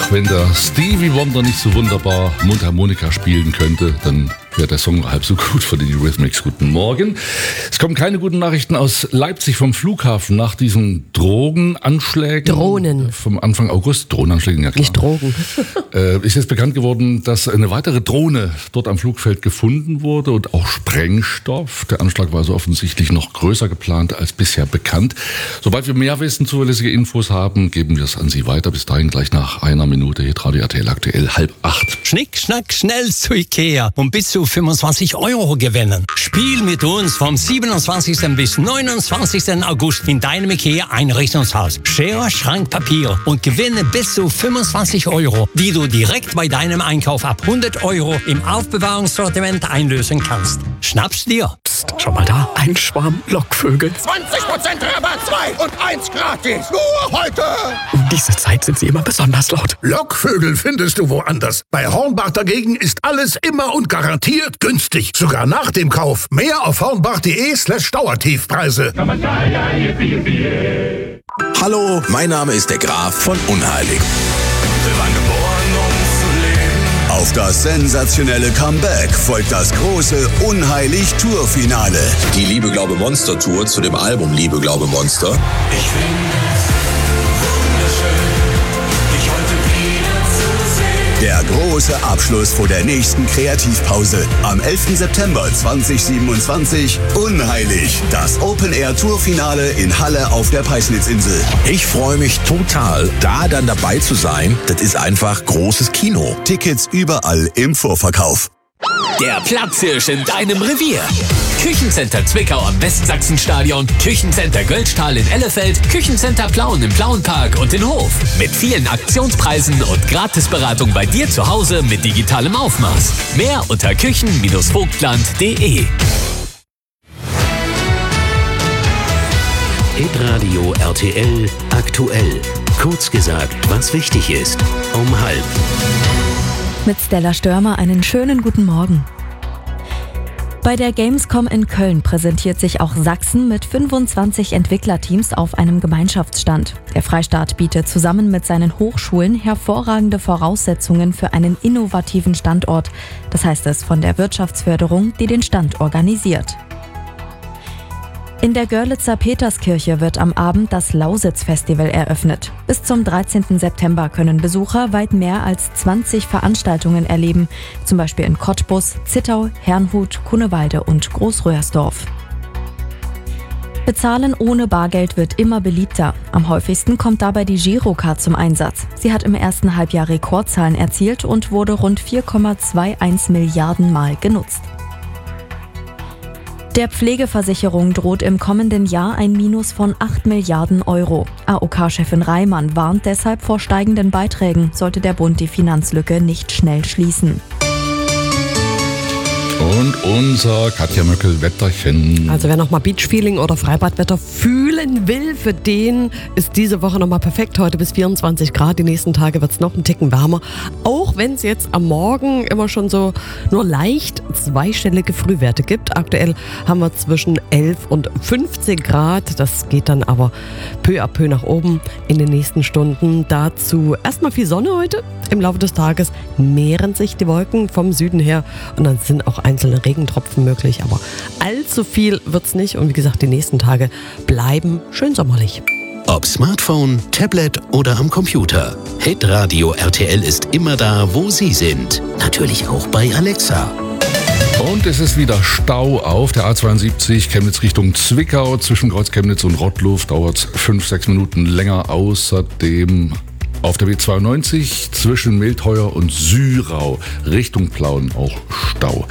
Wenn der Stevie Wonder nicht so wunderbar Mundharmonika spielen könnte, dann wäre der Song halb so gut für die Eurythmics. Guten Morgen. Es kommen keine guten Nachrichten aus Leipzig vom Flughafen nach diesen Drogenanschlägen. Drohnen. Vom Anfang August. Drohnenanschlägen, ja klar. Nicht Drogen. Ist jetzt bekannt geworden, dass eine weitere Drohne dort am Flugfeld gefunden wurde und auch Sprengstoff. Der Anschlag war so offensichtlich noch größer geplant als bisher bekannt. Sobald wir mehr wissen, zuverlässige Infos haben, geben wir es an Sie weiter. Bis dahin gleich nach einer Minute. Hitradio RTL aktuell 7:30. Schnick, schnack, schnell zu Ikea und bis zu 25 € gewinnen. Spiel mit uns vom 27. bis 29. August in deinem Ikea-Einrichtungshaus. Schere, Schrank, Papier und gewinne bis zu 25 €, die du direkt bei deinem Einkauf ab 100 € im Aufbewahrungssortiment einlösen kannst. Schnapp's dir. Psst, schon mal da. Ein Schwarm Lockvögel. 20% Rabatt, 2 und 1 gratis. Nur heute. Um diese Zeit sind sie immer besonders laut. Lockvögel findest du woanders. Bei Hornbach dagegen ist alles immer und garantiert günstig. Sogar nach dem Kauf. Mehr auf hornbach.de/Dauertiefpreise. Hallo, mein Name ist der Graf von Unheilig. Auf das sensationelle Comeback folgt das große Unheilig-Tour-Finale. Die Liebe, Glaube, Monster-Tour zu dem Album Liebe, Glaube, Monster. Ich finde es wunderschön, dich heute wieder zu sehen. Der große Abschluss vor der nächsten Kreativpause. Am 11. September 2027. Unheilig. Das Open-Air-Tour-Finale in Halle auf der Peisnitzinsel. Ich freue mich total, da dann dabei zu sein. Das ist einfach großes Kino. Tickets überall im Vorverkauf. Der Platzhirsch in deinem Revier. Küchencenter Zwickau am Westsachsenstadion, Küchencenter Göldstahl in Ellefeld, Küchencenter Plauen im Plauenpark und in Hof. Mit vielen Aktionspreisen und Gratisberatung bei dir zu Hause mit digitalem Aufmaß. Mehr unter küchen-vogtland.de. Hitradio RTL aktuell. Kurz gesagt, was wichtig ist. Um 7:30. Mit Stella Störmer einen schönen guten Morgen. Bei der Gamescom in Köln präsentiert sich auch Sachsen mit 25 Entwicklerteams auf einem Gemeinschaftsstand. Der Freistaat bietet zusammen mit seinen Hochschulen hervorragende Voraussetzungen für einen innovativen Standort. Das heißt es von der Wirtschaftsförderung, die den Stand organisiert. In der Görlitzer Peterskirche wird am Abend das Lausitz-Festival eröffnet. Bis zum 13. September können Besucher weit mehr als 20 Veranstaltungen erleben, zum Beispiel in Cottbus, Zittau, Herrnhut, Kunnewalde und Großröhrsdorf. Bezahlen ohne Bargeld wird immer beliebter. Am häufigsten kommt dabei die Girocard zum Einsatz. Sie hat im ersten Halbjahr Rekordzahlen erzielt und wurde rund 4,21 Milliarden Mal genutzt. Der Pflegeversicherung droht im kommenden Jahr ein Minus von 8 Milliarden €. AOK-Chefin Reimann warnt deshalb vor steigenden Beiträgen, sollte der Bund die Finanzlücke nicht schnell schließen. Und unser Katja Möckel-Wetterchen. Also wer nochmal Beachfeeling oder Freibadwetter fühlen will, für den ist diese Woche nochmal perfekt. Heute bis 24 Grad, die nächsten Tage wird es noch einen Ticken wärmer. Auch wenn es jetzt am Morgen immer schon so nur leicht zweistellige Frühwerte gibt. Aktuell haben wir zwischen 11 und 15 Grad. Das geht dann aber peu à peu nach oben in den nächsten Stunden. Dazu erstmal viel Sonne heute. Im Laufe des Tages mehren sich die Wolken vom Süden her und dann sind auch einzelne Regentropfen möglich, aber allzu viel wird's nicht und wie gesagt, die nächsten Tage bleiben schön sommerlich. Ob Smartphone, Tablet oder am Computer. Hitradio RTL ist immer da, wo Sie sind. Natürlich auch bei Alexa. Und es ist wieder Stau auf der A72 Chemnitz Richtung Zwickau. Zwischen Kreuz Chemnitz und Rottluff dauert es 5-6 Minuten länger. Außerdem auf der B92 zwischen Mehlteuer und Syrau Richtung Plauen auch Stau.